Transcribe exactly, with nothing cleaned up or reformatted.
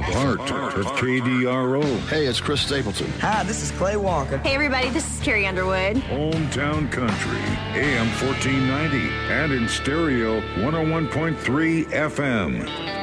Part of K D R O. Hey, it's Chris Stapleton. Hi, this is Clay Walker. Hey, everybody, this is Carrie Underwood. Hometown Country, A M fourteen ninety, and in stereo, one oh one point three F M.